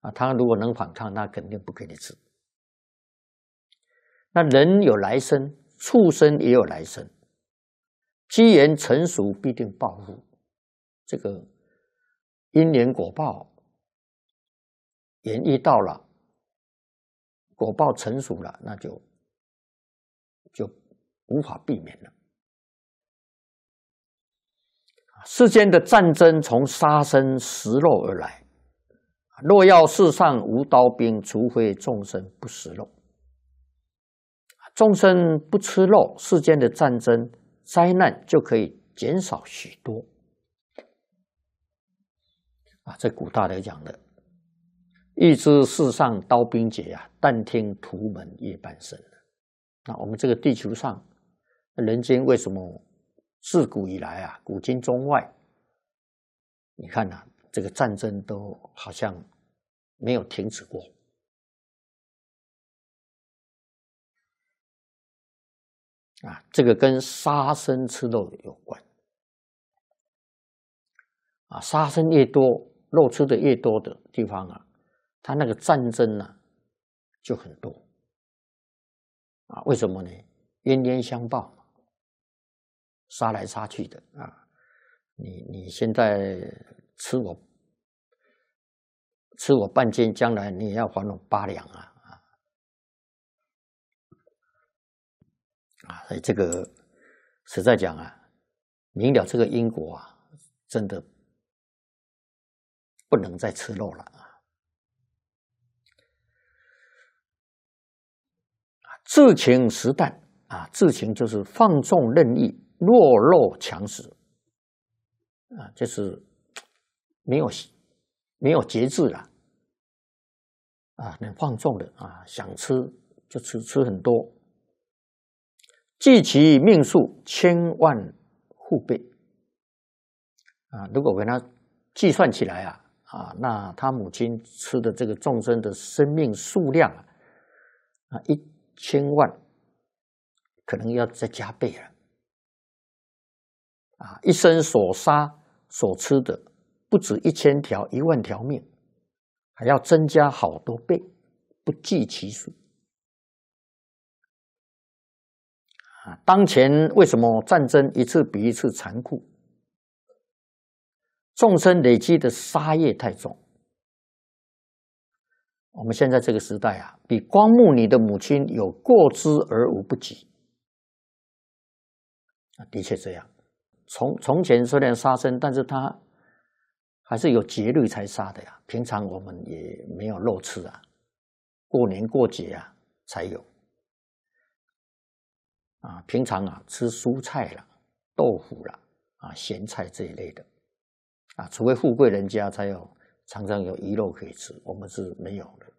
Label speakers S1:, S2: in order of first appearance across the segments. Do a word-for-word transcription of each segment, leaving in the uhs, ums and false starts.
S1: 啊，他如果能反抗，那肯定不给你吃。那人有来生，畜生也有来生，机缘成熟必定报复，这个因缘果报，缘一到了，果报成熟了，那就就无法避免了。世间的战争从杀生食肉而来，若要世上无刀兵，除非众生不食肉。众生不吃肉，世间的战争灾难就可以减少许多。啊，这古大德讲的，欲知世上刀兵劫啊，但听屠门夜半声。那我们这个地球上，人间为什么自古以来啊，古今中外，你看呐、啊，这个战争都好像没有停止过。啊，这个跟杀生吃肉有关。啊，杀生越多，肉吃的越多的地方啊，它那个战争啊就很多。啊，为什么呢？冤冤相报，杀来杀去的啊。你你现在吃我吃我半斤，将来你也要还我八两啊。啊，所以这个实在讲啊，明了这个因果啊，真的不能再吃肉了啊！自情实淡啊，自情就是放纵任意、弱肉强食啊，就是没有没有节制了啊，很放纵的啊，想吃就吃，吃很多。计其命数千万户倍啊！如果给他计算起来啊啊，那他母亲吃的这个众生的生命数量啊啊一千万，可能要再加倍了啊！一生所杀所吃的不止一千条、一万条命，还要增加好多倍，不计其数。啊，当前为什么战争一次比一次残酷？众生累积的杀业太重。我们现在这个时代啊，比光目女的母亲有过之而无不及。啊，的确这样。从从前虽然杀生，但是他还是有节律才杀的呀。平常我们也没有肉吃啊，过年过节啊才有。啊，平常啊吃蔬菜啦、豆腐啦、啊咸菜这一类的，啊，除非富贵人家才有常常有鱼肉可以吃，我们是没有的。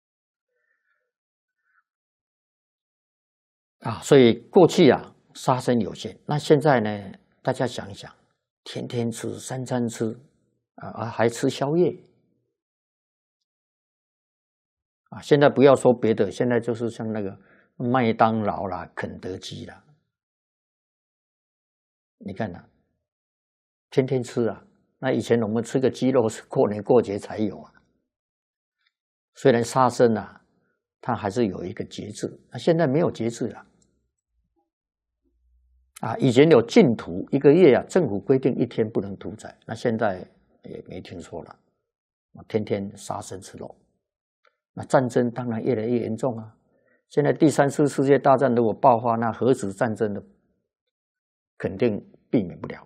S1: 啊，所以过去啊杀生有限，那现在呢，大家想一想，天天吃，三餐吃，啊还吃宵夜，啊，现在不要说别的，现在就是像那个麦当劳啦、肯德基啦，你看呐、啊，天天吃啊。那以前我们吃个鸡肉是过年过节才有啊。虽然杀生啊，它还是有一个节制，那现在没有节制了。啊，以前有禁屠，一个月啊，政府规定一天不能屠宰，那现在也没听说了，天天杀生吃肉。那战争当然越来越严重啊。现在第三次世界大战如果爆发，那核子战争的肯定避免不了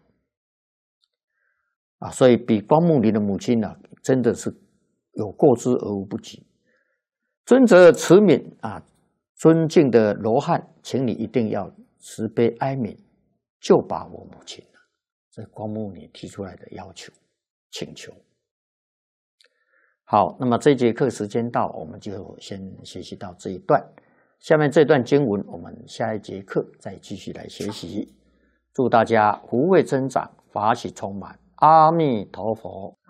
S1: 啊！所以比光目女的母亲呢、啊，真的是有过之而无不及。尊者慈悯啊，尊敬的罗汉，请你一定要慈悲哀悯，救拔我母亲了。这是光目女提出来的要求、请求。好，那么这节课时间到，我们就先学习到这一段。下面这段经文，我们下一节课再继续来学习。祝大家福慧增长，法喜充满。阿弥陀佛。